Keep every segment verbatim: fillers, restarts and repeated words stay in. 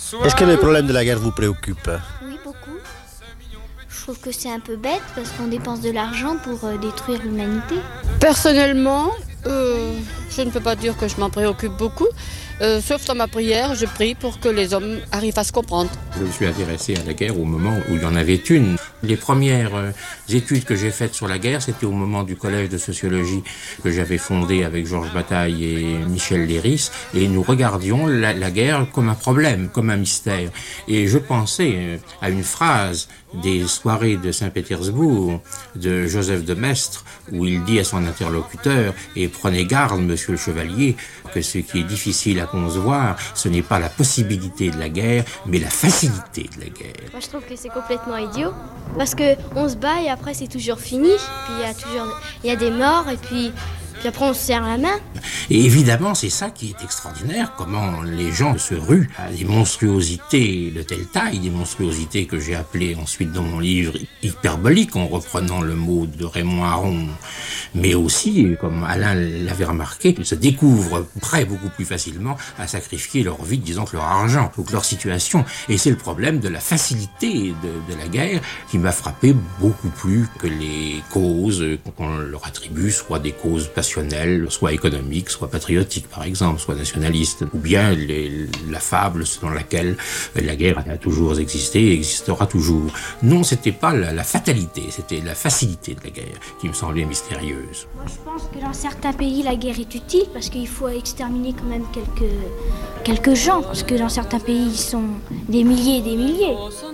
Est-ce que les problèmes de la guerre vous préoccupent? Oui, beaucoup. Je trouve que c'est un peu bête parce qu'on dépense de l'argent pour euh, détruire l'humanité. Personnellement, euh, je ne peux pas dire que je m'en préoccupe beaucoup. Euh, sauf dans ma prière, je prie pour que les hommes arrivent à se comprendre. Je me suis intéressé à la guerre au moment où il y en avait une. Les premières euh, études que j'ai faites sur la guerre, c'était au moment du collège de sociologie que j'avais fondé avec Georges Bataille et Michel Léris, et nous regardions la, la guerre comme un problème, comme un mystère. Et je pensais euh, à une phrase des soirées de Saint-Pétersbourg de Joseph de Maistre, où il dit à son interlocuteur « Et prenez garde, monsieur le chevalier, que ce qui est difficile à concevoir, ce n'est pas la possibilité de la guerre, mais la facilité de la guerre. » Moi, je trouve que c'est complètement idiot, parce qu'on se bat et après c'est toujours fini, puis il y a toujours il y a des morts et puis... Puis après, on se serre la main. Et évidemment, c'est ça qui est extraordinaire, comment les gens se ruent à des monstruosités de telle taille, des monstruosités que j'ai appelées ensuite dans mon livre hyperboliques, en reprenant le mot de Raymond Aron. Mais aussi, comme Alain l'avait remarqué, ils se découvrent prêts beaucoup plus facilement à sacrifier leur vie, disons que leur argent, ou que leur situation. Et c'est le problème de la facilité de, de la guerre qui m'a frappé beaucoup plus que les causes qu'on leur attribue, soit des causes passionnelles, soit économique, soit patriotique par exemple, soit nationaliste, ou bien les, la fable selon laquelle la guerre a toujours existé et existera toujours. Non, c'était pas la, la fatalité, c'était la facilité de la guerre qui me semblait mystérieuse. Moi, je pense que dans certains pays, la guerre est utile parce qu'il faut exterminer quand même quelques, quelques gens, parce que dans certains pays, ils sont des milliers et des milliers.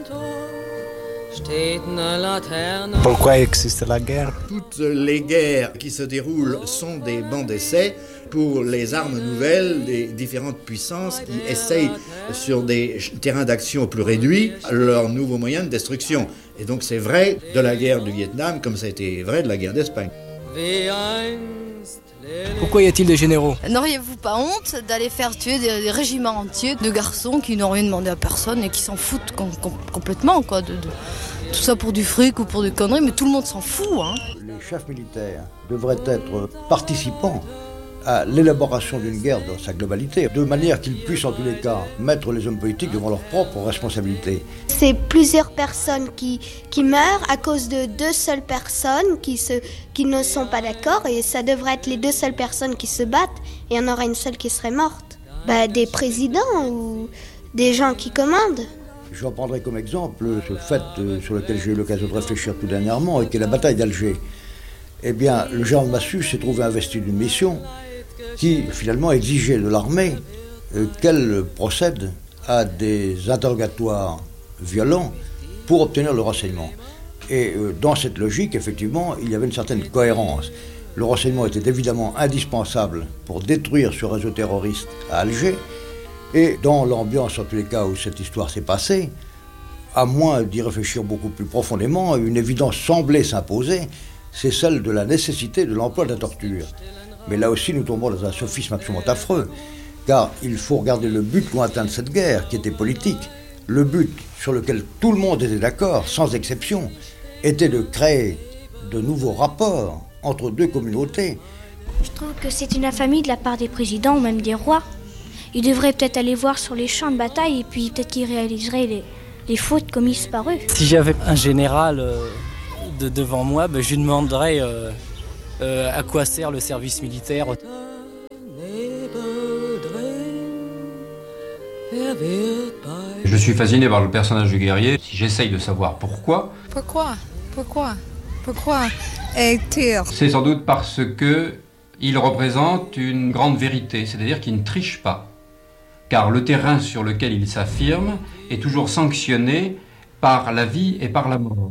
Pourquoi existe la guerre? Toutes les guerres qui se déroulent sont des bancs d'essai pour les armes nouvelles des différentes puissances qui essayent sur des terrains d'action plus réduits leurs nouveaux moyens de destruction. Et donc c'est vrai de la guerre du Vietnam comme ça a été vrai de la guerre d'Espagne. Pourquoi y a-t-il des généraux? N'auriez-vous pas honte d'aller faire tuer des, des régiments entiers de garçons qui n'ont rien demandé à personne et qui s'en foutent com- com- complètement, quoi, de, de, tout ça pour du fric ou pour des conneries, mais tout le monde s'en fout, hein. Les chefs militaires devraient être participants à l'élaboration d'une guerre dans sa globalité, de manière qu'ils puissent en tous les cas mettre les hommes politiques devant leurs propres responsabilités. C'est plusieurs personnes qui, qui meurent à cause de deux seules personnes qui, se, qui ne sont pas d'accord, et ça devrait être les deux seules personnes qui se battent et il y en aura une seule qui serait morte. Bah, des présidents ou des gens qui commandent. Je reprendrai comme exemple ce fait sur lequel j'ai eu l'occasion de réfléchir tout dernièrement, et qui est la bataille d'Alger. Eh bien, le général Massu s'est trouvé investi d'une mission qui, finalement, exigeait de l'armée euh, qu'elle procède à des interrogatoires violents pour obtenir le renseignement. Et euh, dans cette logique, effectivement, il y avait une certaine cohérence. Le renseignement était évidemment indispensable pour détruire ce réseau terroriste à Alger, et dans l'ambiance, en tous les cas, où cette histoire s'est passée, à moins d'y réfléchir beaucoup plus profondément, une évidence semblait s'imposer, c'est celle de la nécessité de l'emploi de la torture. Mais là aussi, nous tombons dans un sophisme absolument affreux, car il faut regarder le but lointain de cette guerre, qui était politique. Le but sur lequel tout le monde était d'accord, sans exception, était de créer de nouveaux rapports entre deux communautés. Je trouve que c'est une infamie de la part des présidents ou même des rois. Ils devraient peut-être aller voir sur les champs de bataille et puis peut-être qu'ils réaliseraient les, les fautes commises par eux. Si j'avais un général euh, de, devant moi, ben, je lui demanderais... Euh... Euh, à quoi sert le service militaire? Je suis fasciné par le personnage du guerrier. Si j'essaye de savoir pourquoi... Pourquoi Pourquoi Pourquoi est-il? C'est sans doute parce que il représente une grande vérité, c'est-à-dire qu'il ne triche pas. Car le terrain sur lequel il s'affirme est toujours sanctionné par la vie et par la mort.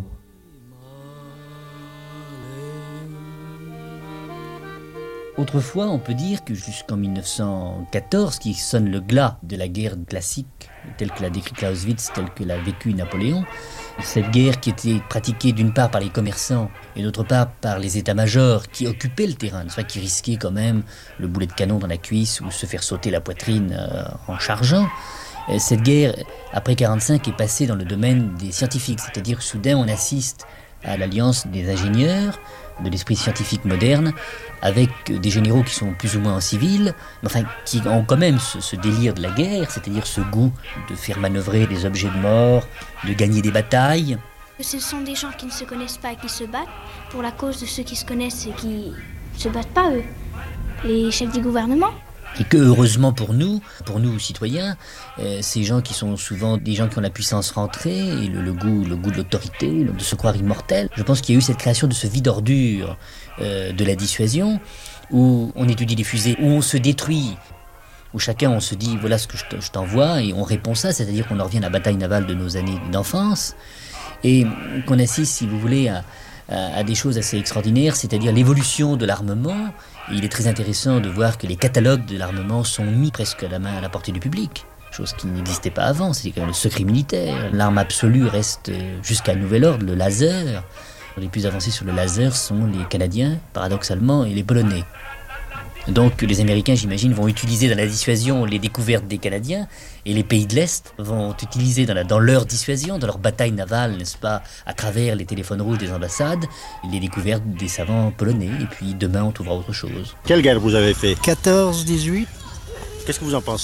Autrefois, on peut dire que jusqu'en mille neuf cent quatorze, qui sonne le glas de la guerre classique, telle que l'a décrit Clausewitz, telle que l'a vécu Napoléon, cette guerre qui était pratiquée d'une part par les commerçants et d'autre part par les états-majors qui occupaient le terrain, soit qui risquaient quand même le boulet de canon dans la cuisse ou se faire sauter la poitrine euh, en chargeant. Cette guerre, après quarante-cinq, est passée dans le domaine des scientifiques, c'est-à-dire que soudain on assiste à l'alliance des ingénieurs, de l'esprit scientifique moderne, avec des généraux qui sont plus ou moins en civil, mais enfin qui ont quand même ce, ce délire de la guerre, c'est-à-dire ce goût de faire manœuvrer des objets de mort, de gagner des batailles. Ce sont des gens qui ne se connaissent pas et qui se battent pour la cause de ceux qui se connaissent et qui ne se battent pas, eux, les chefs du gouvernement. Et que, heureusement pour nous, pour nous citoyens, euh, ces gens qui sont souvent des gens qui ont la puissance rentrée, et le, le, goût, le goût de l'autorité, de se croire immortel, je pense qu'il y a eu cette création de ce vide ordure euh, de la dissuasion, où on étudie les fusées, où on se détruit, où chacun on se dit voilà ce que je t'envoie, et on répond ça, c'est-à-dire qu'on en revient à la bataille navale de nos années d'enfance, et qu'on assiste, si vous voulez, à, à, à des choses assez extraordinaires, c'est-à-dire l'évolution de l'armement. Et il est très intéressant de voir que les catalogues de l'armement sont mis presque à la main, à la portée du public, chose qui n'existait pas avant, c'est quand même le secret militaire. L'arme absolue reste jusqu'à nouvel ordre, le laser. Les plus avancés sur le laser sont les Canadiens, paradoxalement, et les Polonais. Donc les Américains, j'imagine, vont utiliser dans la dissuasion les découvertes des Canadiens, et les pays de l'Est vont utiliser dans, la, dans leur dissuasion, dans leur bataille navale, n'est-ce pas, à travers les téléphones rouges des ambassades, les découvertes des savants polonais, et puis demain on trouvera autre chose. Quelle guerre vous avez fait ? quatorze dix-huit. Qu'est-ce que vous en pensez ?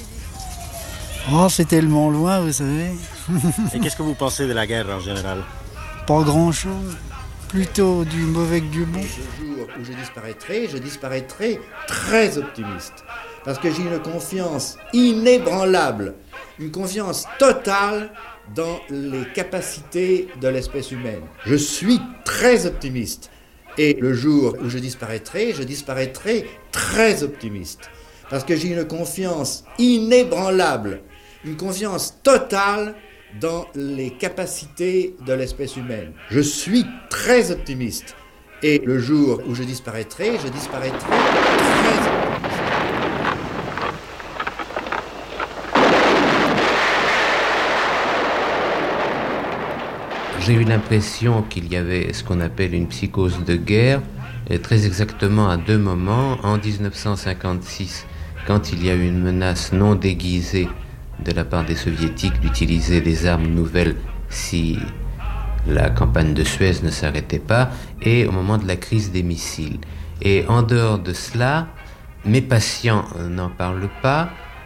Oh, c'est tellement loin, vous savez. Et qu'est-ce que vous pensez de la guerre en général ? Pas grand-chose. Plutôt du mauvais que du bon. Le jour où je disparaîtrai, je disparaîtrai très optimiste. Parce que j'ai une confiance inébranlable, une confiance totale dans les capacités de l'espèce humaine. Je suis très optimiste. Et le jour où je disparaîtrai, je disparaîtrai très optimiste. Parce que j'ai une confiance inébranlable, une confiance totale dans les capacités de l'espèce humaine. Je suis très optimiste. Et le jour où je disparaîtrai, je disparaîtrai très optimiste. J'ai eu l'impression qu'il y avait ce qu'on appelle une psychose de guerre, et très exactement à deux moments. En dix-neuf cent cinquante-six, quand il y a eu une menace non déguisée de la part des soviétiques d'utiliser des armes nouvelles si la campagne de Suez ne s'arrêtait pas, et au moment de la crise des missiles. Et en dehors de cela, mes patients n'en parlent pas,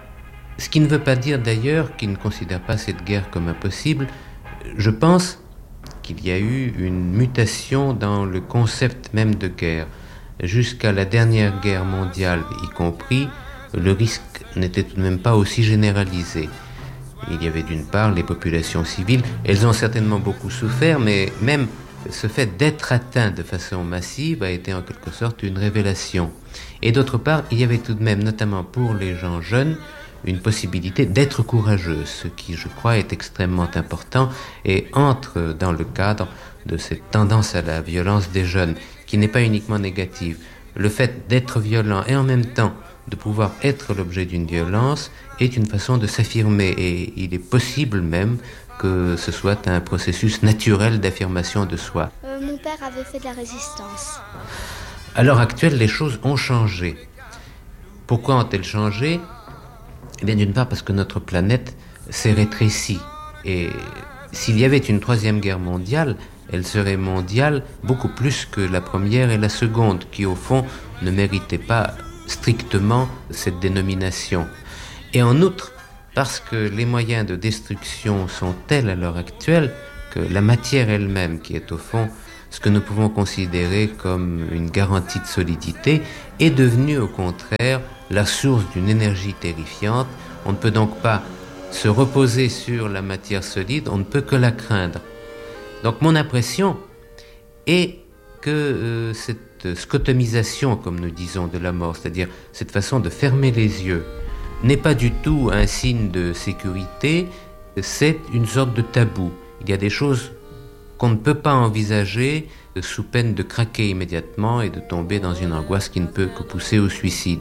ce qui ne veut pas dire d'ailleurs qu'ils ne considèrent pas cette guerre comme impossible. Je pense qu'il y a eu une mutation dans le concept même de guerre. Jusqu'à la dernière guerre mondiale y compris, le risque n'était tout de même pas aussi généralisé. Il y avait d'une part les populations civiles, elles ont certainement beaucoup souffert, mais même ce fait d'être atteint de façon massive a été en quelque sorte une révélation. Et d'autre part, il y avait tout de même, notamment pour les gens jeunes, une possibilité d'être courageux, ce qui, je crois, est extrêmement important et entre dans le cadre de cette tendance à la violence des jeunes, qui n'est pas uniquement négative. Le fait d'être violent et en même temps de pouvoir être l'objet d'une violence est une façon de s'affirmer, et il est possible même que ce soit un processus naturel d'affirmation de soi. Euh, mon père avait fait de la résistance. À l'heure actuelle, les choses ont changé. Pourquoi ont-elles changé ? Eh bien, d'une part parce que notre planète s'est rétrécie, et s'il y avait une troisième guerre mondiale, elle serait mondiale beaucoup plus que la première et la seconde, qui au fond ne méritaient pas strictement cette dénomination. Et en outre, parce que les moyens de destruction sont tels à l'heure actuelle que la matière elle-même, qui est au fond ce que nous pouvons considérer comme une garantie de solidité, est devenue au contraire la source d'une énergie terrifiante. On ne peut donc pas se reposer sur la matière solide, on ne peut que la craindre. Donc mon impression est que euh, cette scotomisation, comme nous disons, de la mort, c'est-à-dire cette façon de fermer les yeux, n'est pas du tout un signe de sécurité, c'est une sorte de tabou. Il y a des choses qu'on ne peut pas envisager sous peine de craquer immédiatement et de tomber dans une angoisse qui ne peut que pousser au suicide.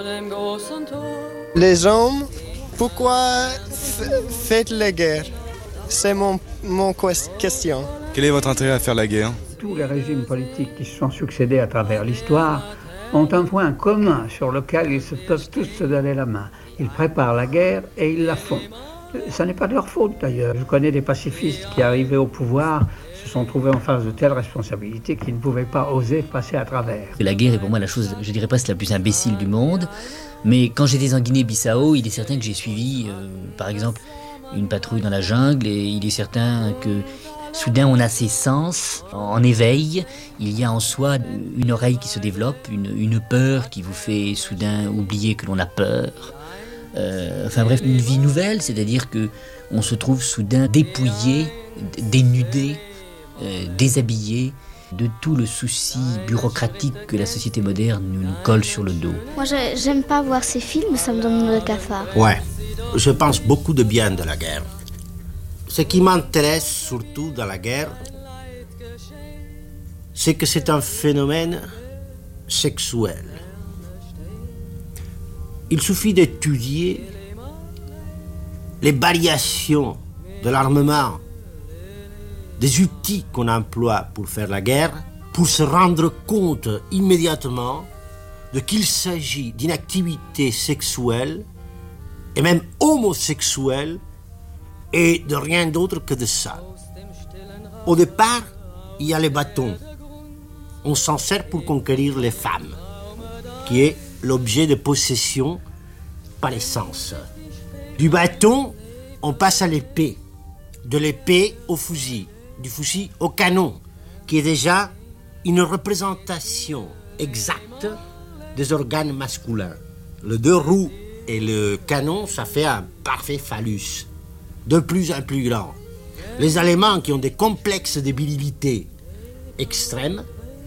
Les hommes, pourquoi f- faites la guerre ? C'est mon, mon question. Quel est votre intérêt à faire la guerre ? Tous les régimes politiques qui se sont succédés à travers l'histoire ont un point commun sur lequel ils se peuvent tous se donner la main. Ils préparent la guerre et ils la font. Ça n'est pas de leur faute d'ailleurs. Je connais des pacifistes qui, arrivés au pouvoir, se sont trouvés en face de telles responsabilités qu'ils ne pouvaient pas oser passer à travers. La guerre est pour moi la chose, je dirais presque la plus imbécile du monde. Mais quand j'étais en Guinée-Bissau, il est certain que j'ai suivi, euh, par exemple, une patrouille dans la jungle, et il est certain que soudain on a ses sens en éveil. Il y a en soi une oreille qui se développe, une, une peur qui vous fait soudain oublier que l'on a peur. Euh, enfin bref, une vie nouvelle, c'est-à-dire que on se trouve soudain dépouillé, dénudé, euh, déshabillé de tout le souci bureaucratique que la société moderne nous, nous colle sur le dos. Moi, je, j'aime pas voir ces films, ça me donne le cafard. Ouais, je pense beaucoup de bien de la guerre. Ce qui m'intéresse surtout dans la guerre, c'est que c'est un phénomène sexuel. Il suffit d'étudier les variations de l'armement, des outils qu'on emploie pour faire la guerre, pour se rendre compte immédiatement de qu'il s'agit d'une activité sexuelle et même homosexuelle et de rien d'autre que de ça. Au départ, il y a les bâtons. On s'en sert pour conquérir les femmes, qui est l'objet de possession par essence. Du bâton, on passe à l'épée. De l'épée au fusil. Du fusil au canon, qui est déjà une représentation exacte des organes masculins. Le deux roues et le canon, ça fait un parfait phallus, de plus en plus grand. Les Allemands, qui ont des complexes de virilité extrêmes,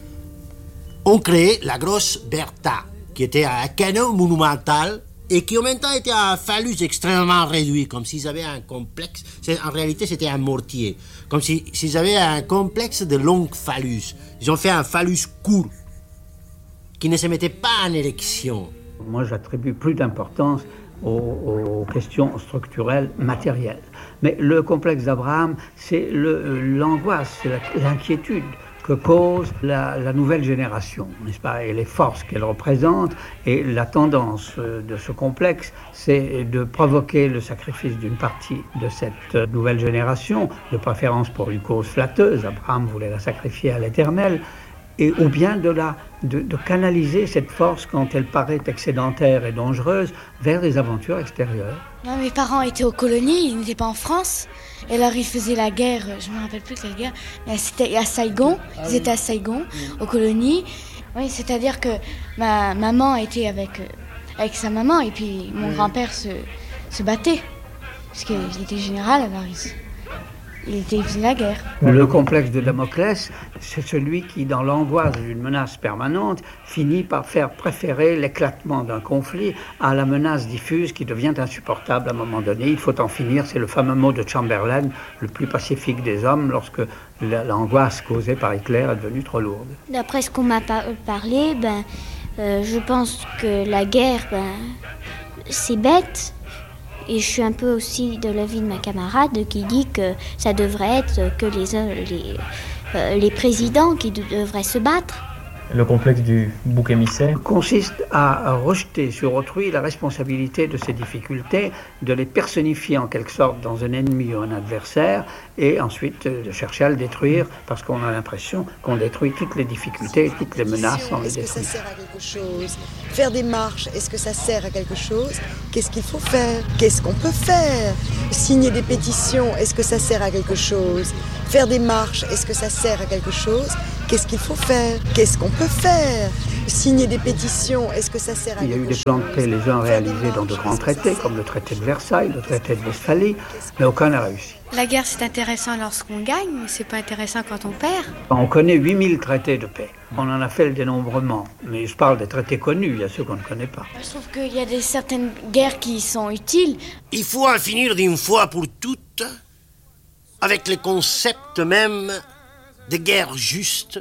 ont créé la grosse Bertha, qui était un canon monumental et qui en même temps était un phallus extrêmement réduit, comme s'ils avaient un complexe. En réalité, c'était un mortier, comme si, s'ils avaient un complexe de long phallus. Ils ont fait un phallus court, qui ne se mettait pas en érection. Moi, j'attribue plus d'importance aux, aux questions structurelles, matérielles. Mais le complexe d'Abraham, c'est le, l'angoisse, c'est la, l'inquiétude que cause la, la nouvelle génération, n'est-ce pas, et les forces qu'elle représente. Et la tendance de ce complexe, c'est de provoquer le sacrifice d'une partie de cette nouvelle génération, de préférence pour une cause flatteuse. Abraham voulait la sacrifier à l'Éternel, et ou bien de, la, de, de canaliser cette force, quand elle paraît excédentaire et dangereuse, vers des aventures extérieures. Moi, mes parents étaient aux colonies, ils n'étaient pas en France. Et alors ils faisaient la guerre, je ne me rappelle plus quelle guerre, mais c'était à Saigon, ah, ils étaient à Saigon, aux colonies. Oui, c'est-à-dire que ma maman était avec, avec sa maman, et puis mon oui. grand-père se, se battait, parce qu'il était général, alors il, il, était, il faisait la guerre. Le complexe de Damoclès, c'est celui qui, dans l'angoisse d'une menace permanente, finit par faire préférer l'éclatement d'un conflit à la menace diffuse qui devient insupportable à un moment donné. Il faut en finir, c'est le fameux mot de Chamberlain, le plus pacifique des hommes, lorsque l'angoisse causée par Hitler est devenue trop lourde. D'après ce qu'on m'a par- parlé, ben, euh, je pense que la guerre, ben, c'est bête. Et je suis un peu aussi de l'avis de ma camarade qui dit que ça devrait être que les, les, euh, les présidents qui de- devraient se battre. Le complexe du bouc émissaire consiste à rejeter sur autrui la responsabilité de ces difficultés, de les personnifier en quelque sorte dans un ennemi ou un adversaire, et ensuite de chercher à le détruire, parce qu'on a l'impression qu'on détruit toutes les difficultés et toutes les menaces en les détruisant. Est-ce que ça sert à quelque chose ? Faire des marches, est-ce que ça sert à quelque chose ? Qu'est-ce qu'il faut faire ? Qu'est-ce qu'on peut faire ? Signer des pétitions, est-ce que ça sert à quelque chose ? Faire des marches, est-ce que ça sert à quelque chose ? Qu'est-ce qu'il faut faire ? Qu'est-ce qu'on peut faire ? Signer des pétitions, est-ce que ça sert à quelque chose ? Il y a eu des plans de paix, les uns réalisés dans de grands traités, comme le traité de Versailles, le traité de Westphalie, mais aucun n'a réussi. La guerre, c'est intéressant lorsqu'on gagne, mais c'est pas intéressant quand on perd. On connaît huit mille traités de paix. On en a fait le dénombrement. Mais je parle des traités connus, il y a ceux qu'on ne connaît pas. Je trouve qu'il y a des, certaines guerres qui sont utiles. Il faut en finir d'une fois pour toutes avec le concept même de guerre juste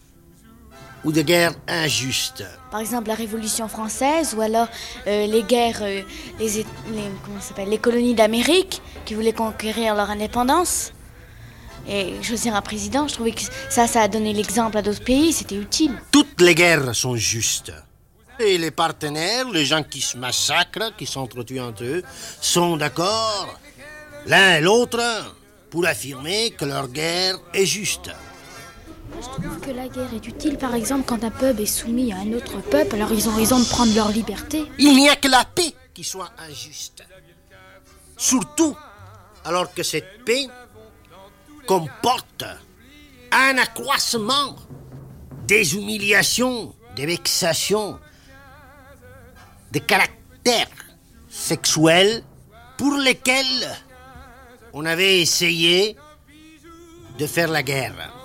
ou de guerre injuste. Par exemple, la Révolution française, ou alors euh, les guerres, euh, les, les, comment ça s'appelle, les colonies d'Amérique qui voulaient conquérir leur indépendance et choisir un président. Je trouvais que ça, ça a donné l'exemple à d'autres pays, c'était utile. Toutes les guerres sont justes. Et les partenaires, les gens qui se massacrent, qui s'entretuent entre eux, sont d'accord l'un et l'autre pour affirmer que leur guerre est juste. Je trouve que la guerre est utile, par exemple, quand un peuple est soumis à un autre peuple, alors ils ont raison de prendre leur liberté. Il n'y a que la paix qui soit injuste. Surtout alors que cette paix comporte un accroissement des humiliations, des vexations, des caractères sexuels pour lesquels on avait essayé de faire la guerre.